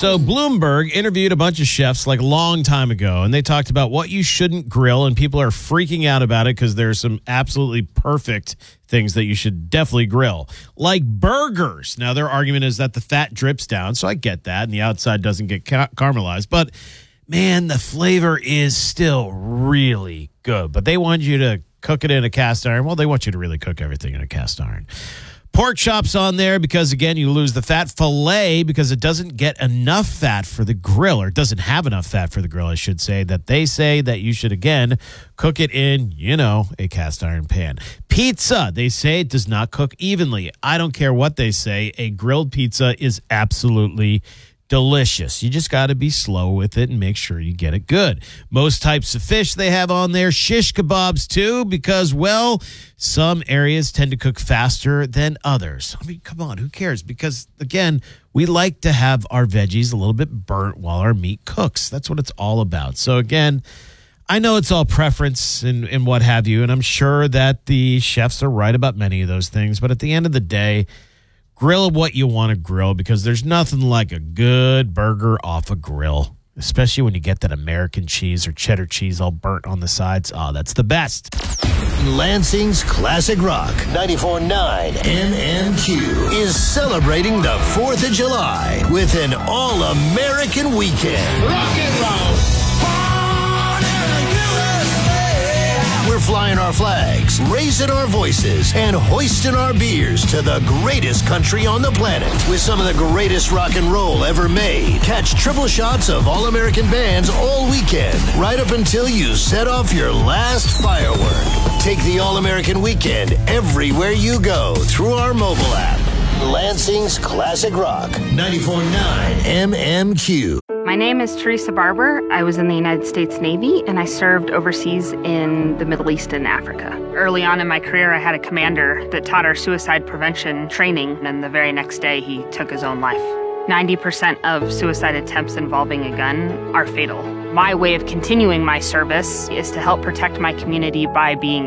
So Bloomberg interviewed a bunch of chefs like a long time ago, and they talked about what you shouldn't grill, and people are freaking out about it because there's some absolutely perfect things that you should definitely grill, like burgers. Now, their argument is that the fat drips down, so I get that, and the outside doesn't get caramelized, but man, the flavor is still really good. But they want you to cook it in a cast iron. Well, they want you to really cook everything in a cast iron. Pork chops on there because, again, you lose the fat. Filet because it doesn't get enough fat for the grill, or it doesn't have enough fat for the grill, I should say, that they say that you should, again, cook it in, a cast iron pan. Pizza, they say it does not cook evenly. I don't care what they say. A grilled pizza is absolutely delicious. You just got to be slow with it and make sure you get it good. Most types of fish they have on there. Shish kebabs too, because, well, some areas tend to cook faster than others. I mean, come on, who cares? Because, again, we like to have our veggies a little bit burnt while our meat cooks. That's what it's all about. So, again, I know it's all preference and what have you, and I'm sure that the chefs are right about many of those things, but at the end of the day, grill what you want to grill, because there's nothing like a good burger off a grill, especially when you get that American cheese or cheddar cheese all burnt on the sides. Oh, that's the best. Lansing's Classic Rock 94.9 MMQ is celebrating the 4th of July with an all-American weekend. Rock and roll. We're flying our flags, raising our voices, and hoisting our beers to the greatest country on the planet with some of the greatest rock and roll ever made. Catch triple shots of all-American bands all weekend, right up until you set off your last firework. Take the all-American weekend everywhere you go through our mobile app. Lansing's Classic Rock 94.9 MMQ. My name is Teresa Barber. I was in the United States Navy, and I served overseas in the Middle East and Africa. Early on in my career, I had a commander that taught our suicide prevention training, and the very next day, he took his own life. 90% of suicide attempts involving a gun are fatal. My way of continuing my service is to help protect my community by being